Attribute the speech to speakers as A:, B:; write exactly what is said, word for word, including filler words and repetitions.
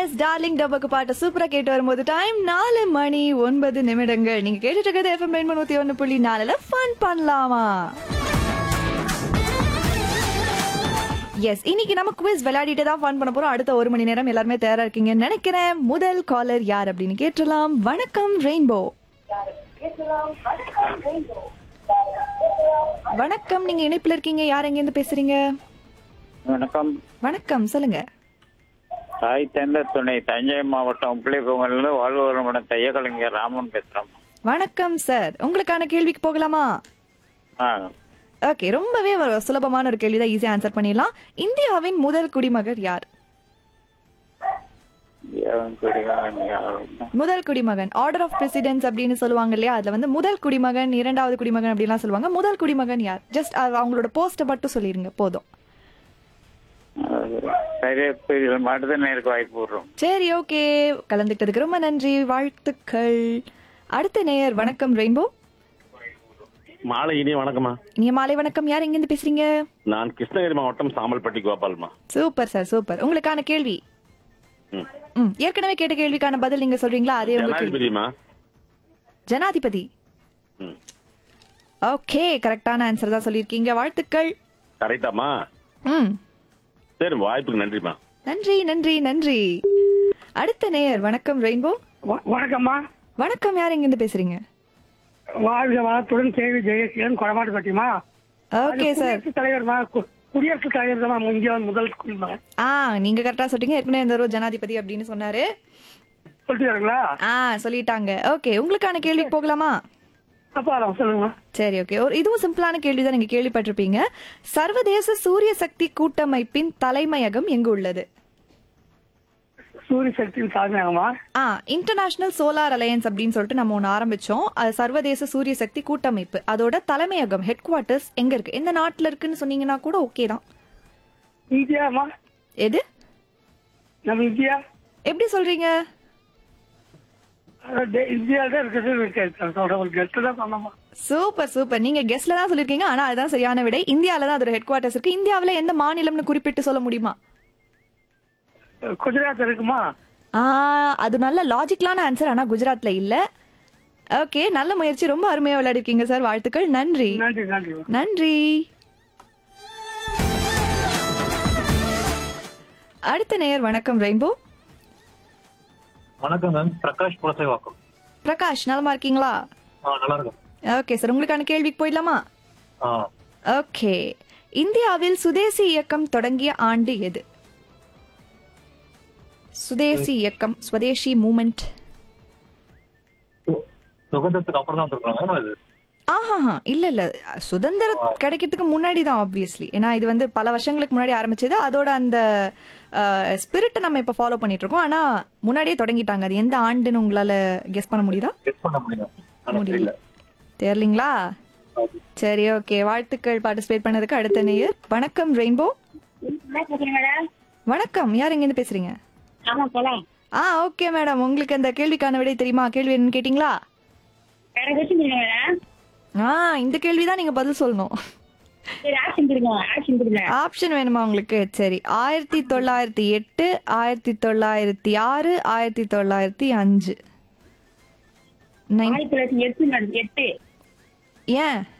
A: S darling டப்பாக்கு பாட்டு சூப்பரா கேட்டு வரும்போது டைம் நாலு மணி ஒன்பது நிமிடங்கள். நீங்க கேட்டுட்டு இருக்கிறது எஃப்எம் நூத்தி ஒன்னு புள்ளி நாலுல ஃபன் பண்ணலாமா. எஸ் இன்னைக்கு நம்ம குவிஸ் விளையாடிட்டு தான் ஃபன் பண்ண போறோம். அடுத்த ஒரு மணி நேரம் எல்லாருமே தயாரா இருக்கீங்கன்னு நினைக்கிறேன். முதல் காலர் யார் அப்படின்னு கேட்டுலாம். வணக்கம் ரெயின்போ. வணக்கம், நீங்க இணைப்புல இருக்கீங்க. யார் எங்க இருந்து பேசுறீங்க?
B: வணக்கம்.
A: வணக்கம், சொல்லுங்க.
B: தாய் தந்த துணை தஞ்சை மாவட்டம் புள்ளிக்கோங்கிலிருந்து வாழ்வரமுடன் தையக்கலைஞர் ராமன் பேசுறோம்.
A: வணக்கம் சார், உங்களுக்கான கேள்விக்கு போகலாமா?
B: ஆ
A: ஓகே, ரொம்பவே ஒரு சுலபமான ஒரு கேள்வி தான், ஈஸியா ஆன்சர் பண்ணிடலாம். இந்தியாவின் முதல் குடிமகன் யார்? முதல் குடிமகன் ஆர்டர் ஆஃப் பிரசிடென்ஸ் அப்படின்னு சொல்லுவாங்க இல்லையா, அதுல வந்து முதல் குடிமகன், இரண்டாவது குடிமகன் அப்படிலாம் சொல்லுவாங்க. முதல் குடிமகன் யார்? ஜஸ்ட் அவங்களோட போஸ்ட மட்டும் சொல்லிருங்க போதும்.
B: நேருக்கு வாய்ப்பு விடுறோம்.
A: சரி, ஓகே, கலந்துக்கிட்டதுக்கு ரொம்ப நன்றி, வாழ்த்துக்கள். அடுத்த நேயர். வணக்கம் ரெயின்போ.
C: மாலை இனிய வணக்கம்மா.
A: நீங்க மாலை வணக்கம். யார் எங்க இருந்து பேசுறீங்க?
C: நான் கிருஷ்ணகிரி மாவட்டம் சாமல்பட்டி கோபால்மா.
A: Super sir, super. உங்களுக்கான கேள்வி.
C: ம்.
A: ம், ஏற்கனவே கேட்ட கேள்விக்கான பதில் நீங்க சொல்றீங்களா? அதே உங்களுக்கு
C: ஜனாதிபதிமா.
A: ஜனாதிபதி.
C: ம்.
A: ஓகே, கரெக்டான ஆன்சர் தான் சொல்லிருக்கீங்க, வாழ்த்துக்கள்.
C: கரெக்டாமா?
A: ம்,
C: சரி, வாய்ப்புக்கு நன்றிமா.
A: நன்றி நன்றி நன்றி. அடுத்த நேயர். வணக்கம் ரெயின்போ.
D: வ- வணக்கம்மா.
A: வணக்கம், யார் எங்க இருந்து பேசுறீங்க?
D: வாழ்க வளத்துடன் KV Jayaseelan கொடமாட்டு Fatima.
A: Okay sir.
D: குடியரசுத் தலைவர்மா, கு- குடியரசுத் தலைவர் தான் இந்தியாவின் முதல் குடிமகன்.
A: ஆ, நீங்க கரெக்டா சொல்றீங்க. ஏற்கனவே இந்த ஒரு ஜனாதிபதி அப்படின்னு சொன்னாரு.
D: சொல்லிட்டு வரீங்களா?
A: ஆ, சொல்லிட்டாங்க. ஓகே, உங்களுக்கான கேள்விக்கு போகலாமா?
D: அப்பா சொல்லுங்க.
A: சரி, ஓகே. ஒரு இதுவும் சிம்பிளான கேள்வி தான், நீங்க கேள்விப்பட்டிருப்பீங்க. சர்வதேச சூரிய சக்தி கூட்டமைப்பின் தலைமையகம் எங்கு உள்ளது?
D: சூரிய சக்தியின் தலைமையகமா?
A: ஆ, இன்டர்நேஷனல் சோலார் அலையன்ஸ் அப்படின்னு சொல்லிட்டு நம்ம ஒன்று ஆரம்பிச்சோம். அது சர்வதேச சூரிய சக்தி கூட்டமைப்பு. அதோட தலைமையகம், ஹெட் குவார்டர்ஸ் எங்க இருக்கு? எந்த நாட்டுல இருக்குன்னு சொன்னீங்கன்னா கூட ஓகே தான்.
D: இந்தியாமா?
A: எது?
D: நம்ம இந்தியா.
A: எப்படி சொல்றீங்க?
D: இந்தியாவில் தான் இருக்குது. சொல்ற ஒரு கெஸ்ட் தான் சொன்னோமா.
A: Super super. நீங்க கெஸ்ட்ல தான் சொல்லிருக்கீங்க, ஆனா அதுதான் சரியான விடை. இந்தியாவில தான் அதோட ஹெட் குவார்டர்ஸ் இருக்கு. இந்தியாவில எந்த மாநிலம்னு குறிப்பிட்டு சொல்ல முடியுமா?
D: குஜராத் இருக்குமா?
A: ஆ, அது நல்ல லாஜிக்கலான ஆன்சர், ஆனா குஜராத்ல இல்ல. ஓகே, நல்ல முயற்சி, ரொம்ப அருமையா விளையாடிருக்கீங்க சார், வாழ்த்துக்கள். நன்றி
D: நன்றி நன்றி.
A: நன்றி. அடுத்த நேயர். வணக்கம் ரெயின்போ.
E: வணக்கம் மேம், பிரகாஷ் புலசைவாக்கம்.
A: பிரகாஷ், நலமா இருக்கீங்களா?
E: ஆ, நல்லா இருக்கும்.
A: ஓகே சார், உங்களுக்கான கேள்விக்கு போயிடலாமா?
E: ஆ,
A: ஓகே. இந்தியாவில் சுதேசி இயக்கம் தொடங்கிய ஆண்டு எது? சுதேசி இயக்கம், ஸ்வதேசி மூமெண்ட்.
E: சு- சுதந்திரத்துக்கு அப்புறம் தான் வந்திருக்காங்க மேம் இது.
A: ஆஹா, இல்ல இல்ல, சுதந்திரம் கிடைக்கிறதுக்கு முன்னாடி தான் ஆப்வியஸ்லி. ஏன்னா இது வந்து பல வருஷங்களுக்கு முன்னாடி ஆரம்பிச்சது. அதோட அந்த ஸ்பிரிட்டை நம்ம இப்ப ஃபாலோ பண்ணிட்டு இருக்கோம். ஆனா முன்னாடியே தொடங்கிட்டாங்க. அது எந்த ஆண்டுன்னு உங்களால கெஸ் பண்ண முடியுதா?
E: கெஸ் பண்ண முடியும். ஆனா தெரியல.
A: தெரியலீங்களா? சரி, ஓகே, வாழ்த்துக்கள் பார்ட்டிசிபேட் பண்ணதுக்கு. அடுத்த நேயர். வணக்கம் ரெயின்போ. வணக்கம், யார் எங்க இருந்து பேசுறீங்க? ஆ, ஓகே மேடம், உங்களுக்கு அந்த கேள்விக்கான விடை தெரியுமா? கேள்வி என்னன்னு கேட்டீங்களா? ஆ, இந்த கேள்விதான் நீங்க பதில் சொல்லணும். ஆப்ஷன் வேணுமா உங்களுக்கு? சரி, ஆயிரத்தி தொள்ளாயிரத்தி எட்டு, ஆயிரத்தி தொள்ளாயிரத்தி ஆறு, ஆயிரத்தி தொள்ளாயிரத்தி அஞ்சு. ஏன்